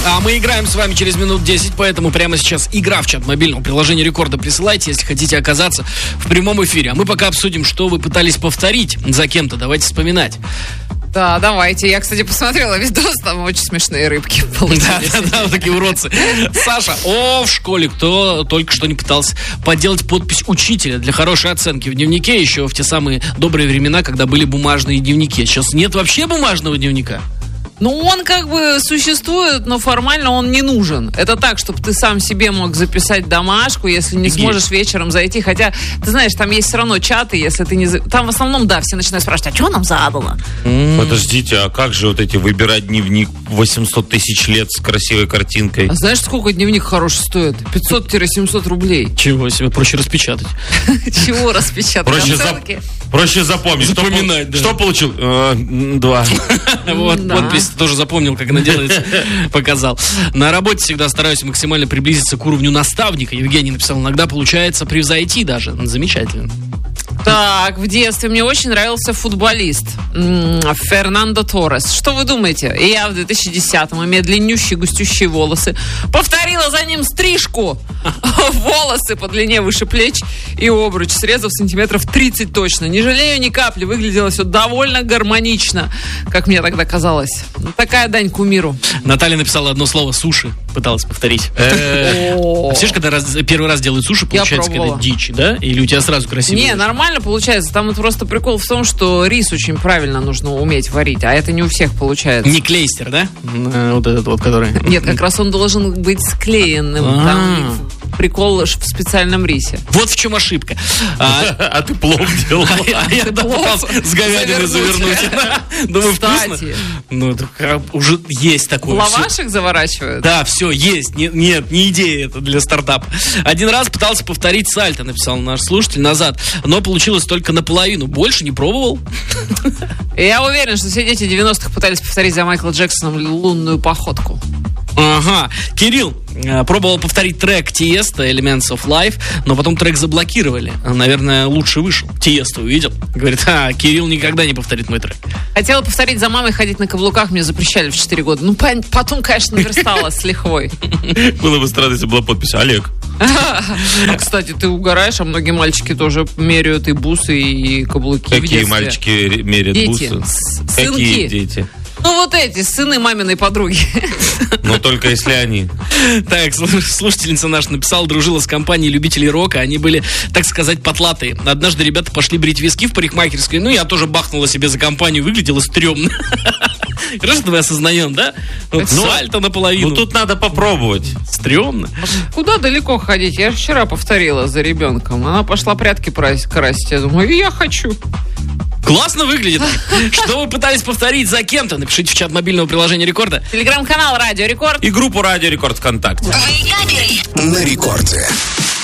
А мы играем с вами через минут 10, поэтому прямо сейчас игра в чат мобильного приложения Рекорда присылайте, если хотите оказаться в прямом эфире. А мы пока обсудим, что вы пытались повторить за кем-то. Давайте вспоминать. Да, давайте. Я, кстати, посмотрела видос, там очень смешные рыбки получились. Да, вот такие уродцы. Саша, в школе кто только что не пытался подделать подпись учителя для хорошей оценки в дневнике, еще в те самые добрые времена, когда были бумажные дневники. Сейчас нет вообще бумажного дневника. Ну, он как бы существует, но формально он не нужен. Это так, чтобы ты сам себе мог записать домашку, если не сможешь вечером зайти. Хотя, ты знаешь, там есть все равно чаты, если ты не... Там в основном, да, все начинают спрашивать, а что нам задало? Подождите, а как же вот эти выбирать дневник 800 тысяч лет с красивой картинкой? А знаешь, сколько дневник хороший стоит? 500-700 рублей. Чего себе, проще распечатать. Чего распечатать? Проще запомнить. Запоминать, да. Что получил? 2. Вот, подпись тоже запомнил, как она делается, показал. На работе всегда стараюсь максимально приблизиться к уровню наставника. Евгений написал, иногда получается превзойти даже. Замечательно. Так, в детстве мне очень нравился футболист Фернандо Торрес. Что вы думаете? Я в 2010-м, имея длиннющие густющие волосы, повторила за ним стрижку. Волосы по длине выше плеч и обруч, срезав сантиметров 30 точно. Не жалею ни капли, выглядело все довольно гармонично, как мне тогда казалось. Такая дань кумиру. Наталья написала одно слово «суши», пыталась повторить. Все же, когда первый раз делают суши, получается какая-то дичь, да? Или у тебя сразу красиво? Не, нормально получается. Там просто прикол в том, что рис очень правильно нужно уметь варить, а это не у всех получается. Не клейстер, да? Вот этот вот, который... Нет, как раз он должен быть склеенным. Там прикол в специальном рисе. Вот в чем ошибка. А ты плов делал. Я пытался с говядиной завернуть. Думаю, вкусно. Ну, уже есть такое. В лавашек заворачивают? Да, все, есть. Нет, не идея это для стартапа. Один раз пытался повторить сальто, написал наш слушатель назад, но получилось только наполовину. Больше не пробовал. Я уверен, что все дети 90-х пытались повторить за Майкла Джексоном лунную походку. Ага. Кирилл пробовал повторить трек Тиеста Elements of Life, но потом трек заблокировали. Наверное, лучше вышел. Тиеста увидел. Говорит, Кирилл никогда не повторит мой трек. Хотела повторить за мамой ходить на каблуках, мне запрещали в 4 года. Ну, потом, конечно, наверстала с лихвой. Было бы странно, если была подпись Олег. А, кстати, ты угораешь, а многие мальчики тоже меряют и бусы, и каблуки. Какие мальчики меряют бусы? Какие дети? Ну, вот эти, сыны маминой подруги. Но только если они. Так, слушательница наша написала, дружила с компанией любителей рока. Они были, так сказать, потлатые. Однажды ребята пошли брить виски в парикмахерской. Ну, я тоже бахнула себе за компанию. Выглядело стрёмно. Хорошо, что мы осознаем, да? Вот сальто наполовину. Ну, тут надо попробовать. Стрёмно. Куда далеко ходить? Я же вчера повторила за ребенком. Она пошла прядки красить. Я думаю, и я хочу. Классно выглядит. Что вы пытались повторить за кем-то? Напишите в чат мобильного приложения Рекорда. Телеграм-канал Радио Рекорд. И группу Радио Рекорд ВКонтакте. На Рекорде.